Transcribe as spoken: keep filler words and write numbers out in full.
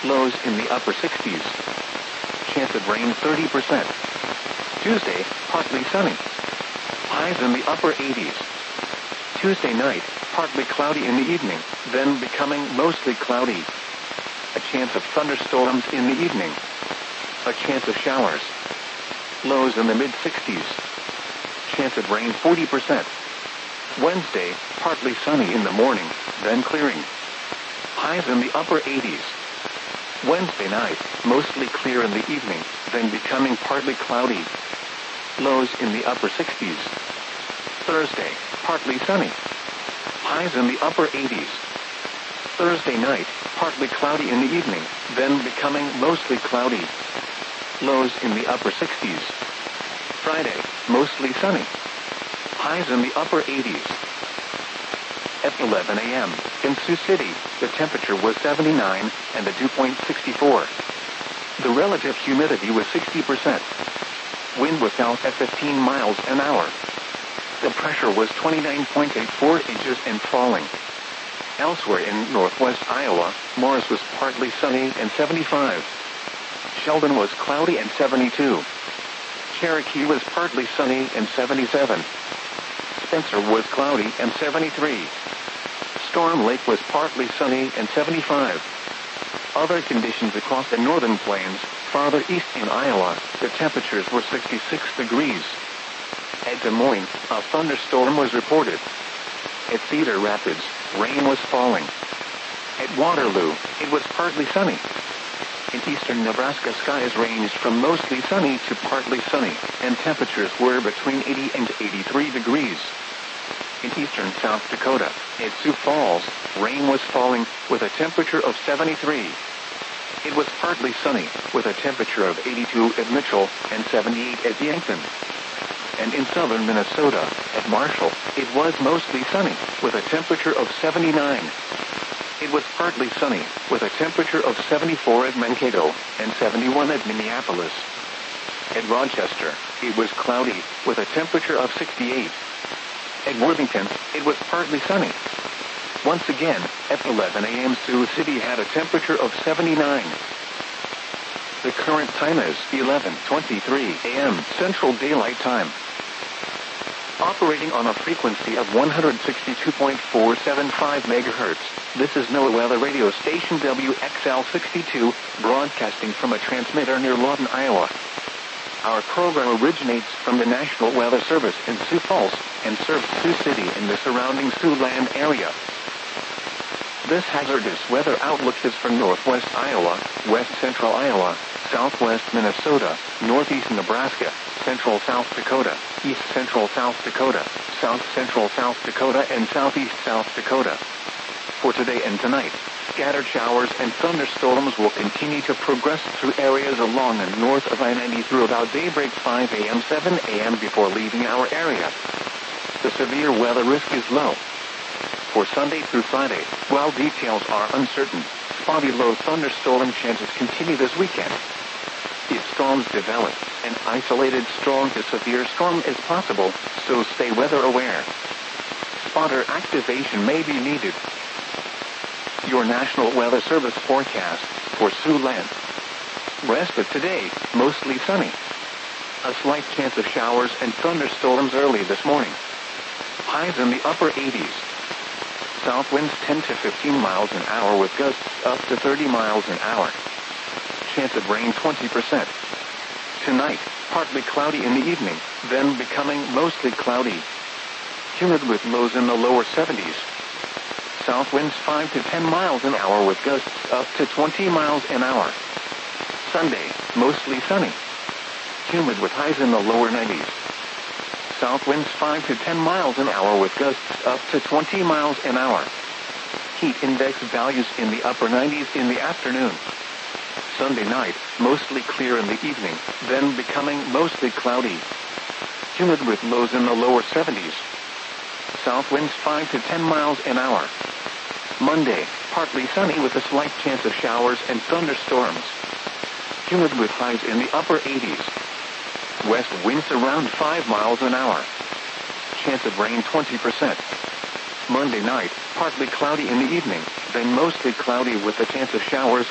Lows in the upper sixties. Chance of rain thirty percent. Tuesday, partly sunny. Highs in the upper eighties. Tuesday night, partly cloudy in the evening, then becoming mostly cloudy. A chance of thunderstorms in the evening. A chance of showers. Lows in the mid-sixties. Chance of rain forty percent. Wednesday, partly sunny in the morning, then clearing. Highs in the upper eighties. Wednesday night, mostly clear in the evening, then becoming partly cloudy. Lows in the upper sixties. Thursday, partly sunny. Highs in the upper eighties. Thursday night, partly cloudy in the evening, then becoming mostly cloudy. Lows in the upper sixties. Friday, mostly sunny. Highs in the upper eighties. At eleven a m in Sioux City, the temperature was seventy-nine and the dew point sixty-four. The relative humidity was sixty percent. Wind was south at fifteen miles an hour. The pressure was twenty-nine point eight four inches and falling. Elsewhere in northwest Iowa, Morris was partly sunny and seventy-five. Sheldon was cloudy and seventy-two. Cherokee was partly sunny and seventy-seven. Spencer was cloudy and seventy-three. Storm Lake was partly sunny and seventy-five. Other conditions across the northern plains, farther east in Iowa, the temperatures were sixty-six degrees. At Des Moines, a thunderstorm was reported. At Cedar Rapids, rain was falling. At Waterloo, it was partly sunny. In eastern Nebraska, skies ranged from mostly sunny to partly sunny, and temperatures were between eighty and eighty-three degrees. In eastern South Dakota, at Sioux Falls, rain was falling, with a temperature of seventy-three. It was partly sunny, with a temperature of eighty-two at Mitchell and seventy-eight at Yankton. And in southern Minnesota, at Marshall, it was mostly sunny, with a temperature of seventy-nine. It was partly sunny, with a temperature of seventy-four at Mankato and seventy-one at Minneapolis. At Rochester, it was cloudy, with a temperature of sixty-eight. At Worthington, it was partly sunny. Once again, at eleven a m Sioux City had a temperature of seventy-nine. The current time is eleven twenty-three a m Central Daylight Time. Operating on a frequency of one hundred sixty-two point four seven five megahertz, this is NOAA Weather Radio Station W X L sixty-two, broadcasting from a transmitter near Lawton, Iowa. Our program originates from the National Weather Service in Sioux Falls and serves Sioux City and the surrounding Siouxland area. This hazardous weather outlook is for northwest Iowa, west central Iowa, southwest Minnesota, northeast Nebraska, central South Dakota, east central South Dakota, south central South Dakota, and southeast South Dakota. For today and tonight, scattered showers and thunderstorms will continue to progress through areas along and north of I ninety through about daybreak five a m seven a m before leaving our area. The severe weather risk is low. For Sunday through Friday, while details are uncertain, spotty low thunderstorm chances continue this weekend. If storms develop, an isolated strong to severe storm is possible, so stay weather aware. Spotter activation may be needed. Your National Weather Service forecast for Siouxland. Rest of today, mostly sunny. A slight chance of showers and thunderstorms early this morning. Highs in the upper eighties. South winds ten to fifteen miles an hour with gusts up to thirty miles an hour. Chance of rain twenty percent. Tonight, partly cloudy in the evening, then becoming mostly cloudy. Humid with lows in the lower seventies. South winds five to ten miles an hour with gusts up to twenty miles an hour. Sunday, mostly sunny. Humid with highs in the lower nineties. South winds five to ten miles an hour with gusts up to twenty miles an hour. Heat index values in the upper nineties in the afternoon. Sunday night, mostly clear in the evening, then becoming mostly cloudy. Humid with lows in the lower seventies. South winds five to ten miles an hour. Monday, partly sunny with a slight chance of showers and thunderstorms. Humid with highs in the upper eighties. West winds around five miles an hour. Chance of rain twenty percent. Monday night, partly cloudy in the evening, then mostly cloudy with a chance of showers